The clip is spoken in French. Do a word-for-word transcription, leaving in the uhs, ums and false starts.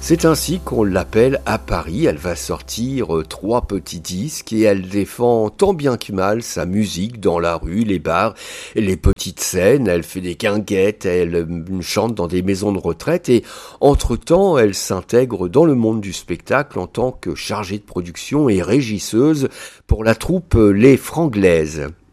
C'est ainsi qu'on l'appelle à Paris. Elle va sortir euh, trois petits disques et elle défend tant bien que mal sa musique dans la rue, les bars, les petites scènes. Elle fait des quinquettes, elle euh, chante dans des maisons de retraite et entre-temps, elle s'intègre dans le monde du spectacle en tant que chargée de production et régisseuse pour la troupe euh, Les Franglaises.